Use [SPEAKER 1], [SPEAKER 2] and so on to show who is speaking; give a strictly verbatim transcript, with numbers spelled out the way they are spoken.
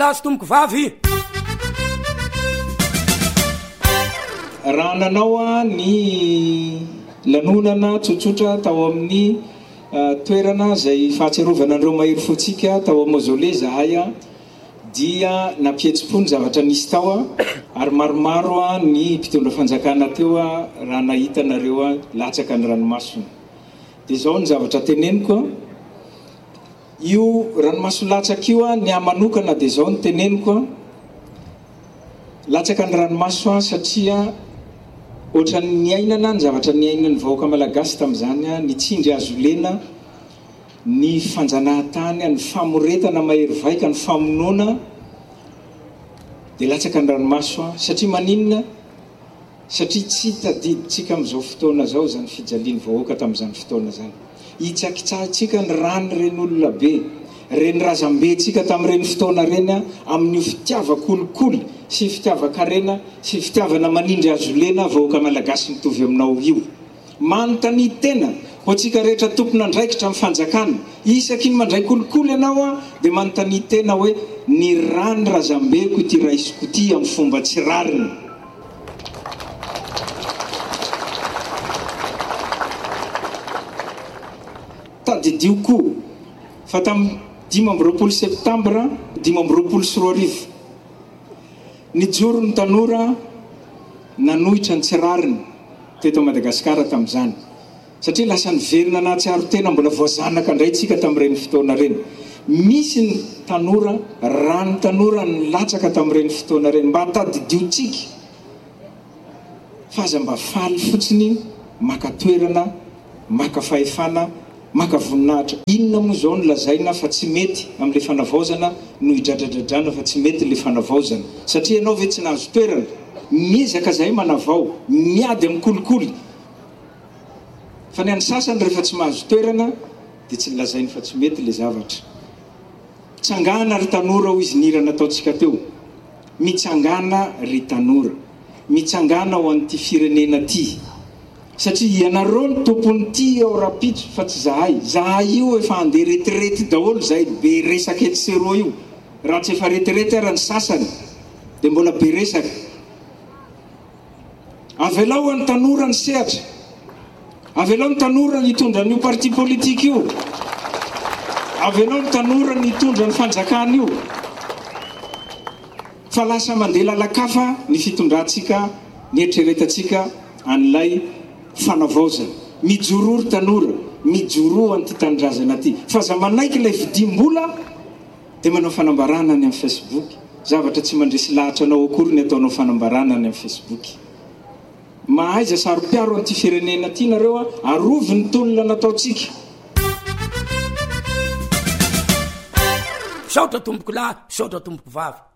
[SPEAKER 1] lahy sy tomboko vavy.
[SPEAKER 2] Raha nanao a ny lanonana tsotsotra tao amin'ny toerana zay fahatsiarovana andreo mahery fotsika tao amin'ny mausolée zahay a dia nampietsi-pony zavatra nisy tao a ary maromaro a ny mpitondra fanjakana teo a raha nahita nareo a latsaka ny ranomasina. Dia zao ny zavatra teneniko a, io ranomasina latsaka io a ny amanokana dia zao ny teneniko a, latsaka ny ranomasina satria ohatran'ny niainana ny zavatra niainana ny vahoaka malagasy tamin'izany a, ny tsindry azo lena, ny fanjanahantany, ny famoretana mahery vaika, ny famonoana dia latsaka ny ranomasina satria maninona? Satria tsy tadiditsika amin'izao fotoana zao zany fijaliany vahoaka tamin'izany fotoana zany. Hitsakitsahantsika ny rany reny olona be, reny razambentsika tamin'ireny fotoana reny a, amin'ny fitiava-kolikoly sy fitiava-karena sy fitiavana manindry azo lena vahoaka malagasy mitovy aminao io. Manontany tena ho antsika rehetra tompona andraikitra amin'ny fanjakana, isaky ny mandray kolikoly ianao a dia manontany tena hoe ny rany razambeko ity raisiko ity amin'ny fomba tsy rariny. Tadidio koa fa tamin'ny dimy amby roapolo septambra dimy amby roapolo sy roa arivo nijoro ny tanora nanohitra ny tsy rariny teto Madagasikara tamin'izany, satria lasa niverina na tsiaro tena mbola voazanaka indray tsika tamin'ireny fotoana reny. Misy ny tanora, rany tanora ny latsaka tamin'ireny fotoana reny mba tadidiotsika fa aza mba faly fotsiny maka toerana, maka fahefana, maka voninahitra. Inona moa zao no lazaina fa tsy mety amin'ilay fanavaozana no hidradradradrana fa tsy mety ilay fanavaozana, satria ianao ve tsy nahazo toerana, miezaka zahay manavao, miady amin'ny kolikoly. Fa ny an'ny sasany rehefa tsy mahazo toerana dia tsy lazainy fa tsy mety ilay zavatra. Mitsangana ry tanora ho izy nira nataontsika teo, mitsangana ry tanora, mitsangana ho an'ity firenena ity, satria ianareo ny tompony ity ao rapitso fa tsy zahay. Zahay io efa andeha retirety daholo, zahay be resaka etseroa io. Raha tsy efa retirety ara ny sasany dia mbola be resaka. Avelao ny tanora ny sehatra, avelao ny tanora ny hitondra n'io parti politique io, avelao ny tanora ny hitondra ny fanjakana io, fa lasa mandeha lalakafa ny fitondrantsika, ny eritreretantsika an'ilay fanavaozana. Mijorory tanora, mijoro an'ity tanindrazana ity. Fa za manaiky ilay vidim-bola dia manao fanambarana ny amin'ny Facebook. Zavatra tsy mandresy lahatra anao akory ny ataonao fanambarana ny amin'ny Facebook. Mahaiza sarom-piaro an'ity firenena ity nareo a, arovy ny tolona nataontsika.
[SPEAKER 1] Saotra tomboko lahy, saotra tomboko vavy.